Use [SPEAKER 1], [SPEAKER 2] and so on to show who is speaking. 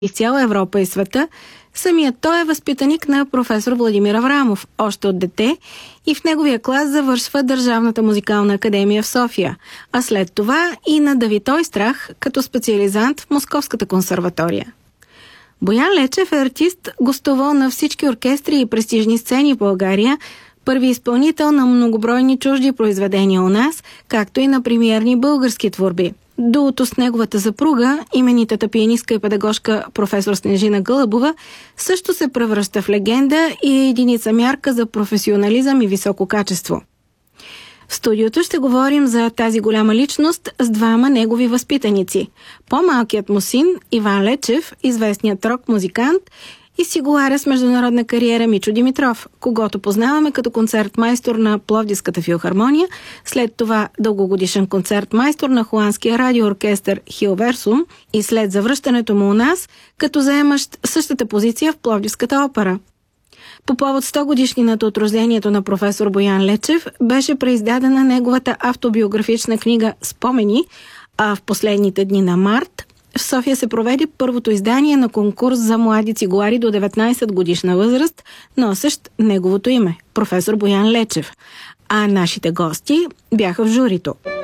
[SPEAKER 1] и в цяла Европа и света, самият той е възпитаник на професор Владимир Аврамов, още от дете, и в неговия клас завършва Държавната музикална академия в София, а след това и на Давид Ойстрах като специализант в Московската консерватория. Боян Лечев е артист, гостувал на всички оркестри и престижни сцени в България, първи изпълнител на многобройни чужди произведения у нас, както и на премиерни български творби. Дуото с неговата съпруга, именитата пианистка и педагожка професор Снежина Гълъбова, също се превръща в легенда и е единица мярка за професионализъм и високо качество. В студиото ще говорим за тази голяма личност с двама негови възпитаници. По-малкият му син, Иван Лечев, известният рок-музикант, и сигуаря с международна кариера Мичо Димитров, когото познаваме като концертмайстор на Пловдивската филхармония, след това дългогодишен концертмайстор на холандския радиооркестър Хилверсум и след завръщането му у нас, като заемащ същата позиция в Пловдивската опера. По повод 100 годишнината от рождението на професор Боян Лечев беше преиздадена неговата автобиографична книга «Спомени», а в последните дни на март в София се проведе първото издание на конкурс за млади цигулари до 19 годишна възраст, носещ неговото име – професор Боян Лечев, а нашите гости бяха в журито.